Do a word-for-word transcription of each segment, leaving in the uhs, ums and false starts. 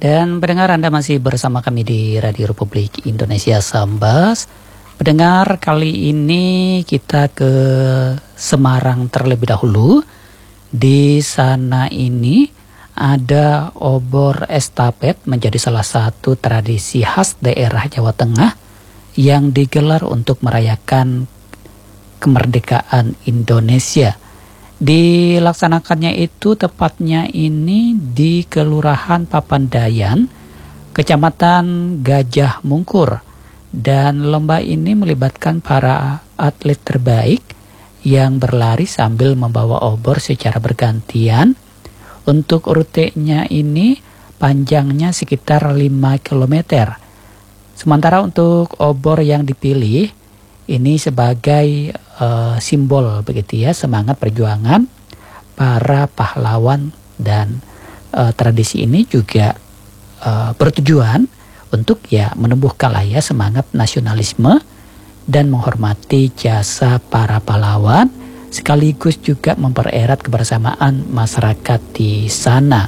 Dan pendengar, Anda masih bersama kami di Radio Republik Indonesia Sambas. Pendengar, kali ini kita ke Semarang terlebih dahulu. Di sana ini ada obor estafet, menjadi salah satu tradisi khas daerah Jawa Tengah yang digelar untuk merayakan kemerdekaan Indonesia. Dilaksanakannya itu tepatnya ini di Kelurahan Papandayan, Kecamatan Gajah Mungkur. Dan lomba ini melibatkan para atlet terbaik yang berlari sambil membawa obor secara bergantian. Untuk rutenya ini panjangnya sekitar lima kilometer. Sementara untuk obor yang dipilih ini sebagai uh, simbol begitu ya, semangat perjuangan para pahlawan, dan uh, tradisi ini juga uh, bertujuan untuk ya menumbuhkan lah ya semangat nasionalisme dan menghormati jasa para pahlawan, sekaligus juga mempererat kebersamaan masyarakat di sana.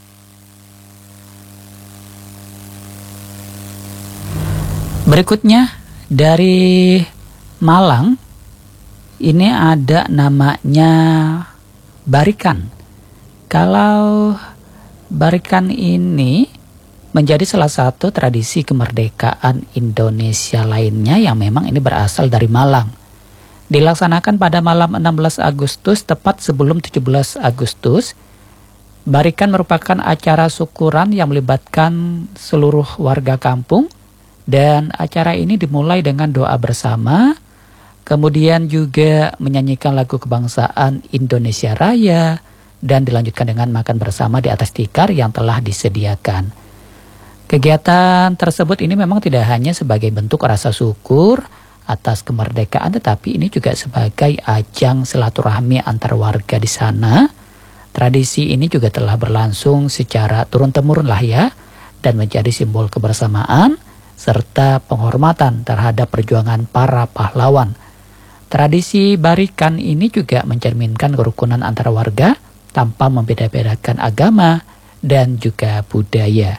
Berikutnya dari Malang, ini ada namanya barikan. Kalau barikan ini menjadi salah satu tradisi kemerdekaan Indonesia lainnya yang memang ini berasal dari Malang. Dilaksanakan pada malam enam belas Agustus, tepat sebelum tujuh belas Agustus. Barikan merupakan acara syukuran yang melibatkan seluruh warga kampung, dan acara ini dimulai dengan doa bersama. Kemudian juga menyanyikan lagu kebangsaan Indonesia Raya, dan dilanjutkan dengan makan bersama di atas tikar yang telah disediakan. Kegiatan tersebut ini memang tidak hanya sebagai bentuk rasa syukur atas kemerdekaan, tetapi ini juga sebagai ajang silaturahmi antar warga di sana. Tradisi ini juga telah berlangsung secara turun-temurun lah ya, dan menjadi simbol kebersamaan serta penghormatan terhadap perjuangan para pahlawan. Tradisi barikan ini juga mencerminkan kerukunan antara warga tanpa membeda-bedakan agama dan juga budaya.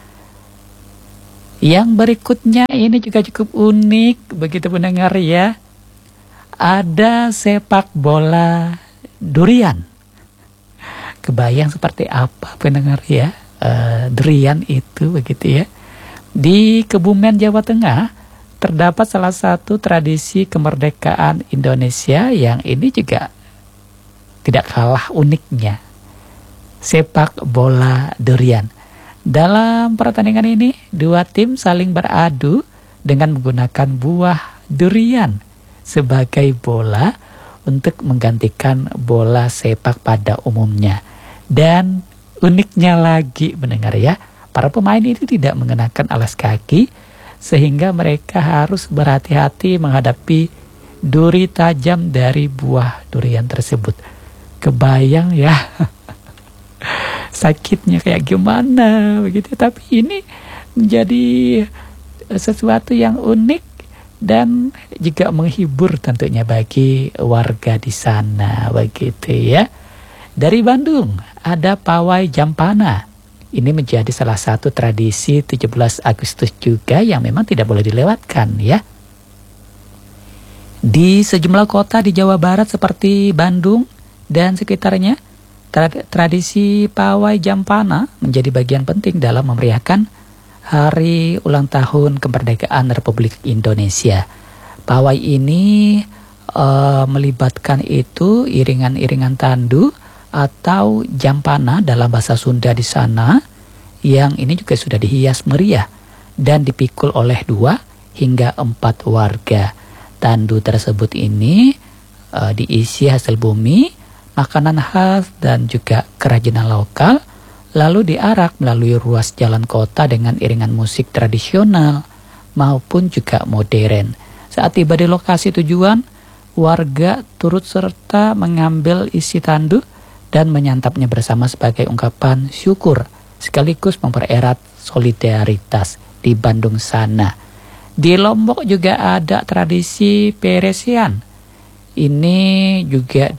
Yang berikutnya ini juga cukup unik begitu pendengar ya. Ada sepak bola durian. Kebayang seperti apa pendengar ya, uh, durian itu begitu ya. Di Kebumen, Jawa Tengah, terdapat salah satu tradisi kemerdekaan Indonesia yang ini juga tidak kalah uniknya, sepak bola durian. Dalam pertandingan ini, dua tim saling beradu dengan menggunakan buah durian sebagai bola untuk menggantikan bola sepak pada umumnya. Dan uniknya lagi mendengar ya, para pemain ini tidak mengenakan alas kaki, sehingga mereka harus berhati-hati menghadapi duri tajam dari buah durian tersebut. Kebayang ya sakitnya kayak gimana begitu. Tapi ini menjadi sesuatu yang unik dan juga menghibur tentunya bagi warga di sana begitu ya. Dari Bandung ada pawai Jampana. Ini menjadi salah satu tradisi tujuh belas Agustus juga yang memang tidak boleh dilewatkan ya. Di sejumlah kota di Jawa Barat seperti Bandung dan sekitarnya, tra- tradisi pawai Jampana menjadi bagian penting dalam memeriahkan hari ulang tahun kemerdekaan Republik Indonesia. Pawai ini uh, melibatkan itu iringan-iringan tandu atau jampana dalam bahasa Sunda di sana, yang ini juga sudah dihias meriah dan dipikul oleh dua hingga empat warga. Tandu tersebut ini uh, diisi hasil bumi, makanan khas dan juga kerajinan lokal, lalu diarak melalui ruas jalan kota dengan iringan musik tradisional maupun juga modern. Saat tiba di lokasi tujuan, warga turut serta mengambil isi tandu dan menyantapnya bersama sebagai ungkapan syukur, sekaligus mempererat solidaritas di Bandung sana. Di Lombok juga ada tradisi peresian. Ini juga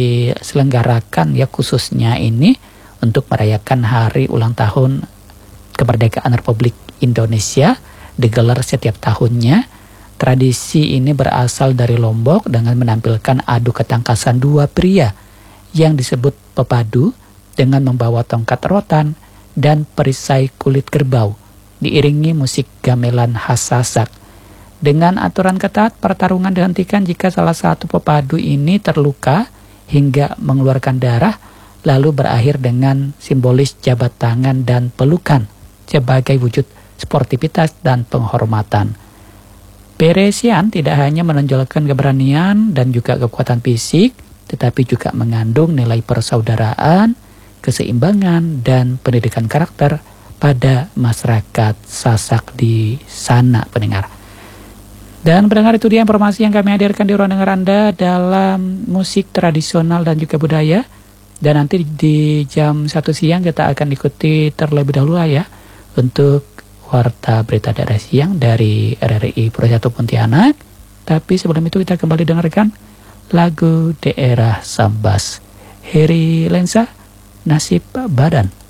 diselenggarakan ya, khususnya ini untuk merayakan hari ulang tahun kemerdekaan Republik Indonesia digelar setiap tahunnya. Tradisi ini berasal dari Lombok dengan menampilkan adu ketangkasan dua pria yang disebut pepadu dengan membawa tongkat rotan dan perisai kulit kerbau, diiringi musik gamelan khas Sasak. Dengan aturan ketat, pertarungan dihentikan jika salah satu pepadu ini terluka hingga mengeluarkan darah, lalu berakhir dengan simbolis jabat tangan dan pelukan sebagai wujud sportivitas dan penghormatan. Beresian tidak hanya menonjolkan keberanian dan juga kekuatan fisik, tetapi juga mengandung nilai persaudaraan, keseimbangan, dan pendidikan karakter pada masyarakat Sasak di sana, pendengar. Dan pendengar, itu dia informasi yang kami hadirkan di ruang dengar Anda dalam musik tradisional dan juga budaya. Dan nanti di jam satu siang kita akan ikuti terlebih dahulu ya untuk Warta Berita Daerah Siang dari R R I Pura Satu Pontianak. Tapi sebelum itu kita kembali dengarkan lagu Daerah Sambas, Heri Lensa, Nasib Badan.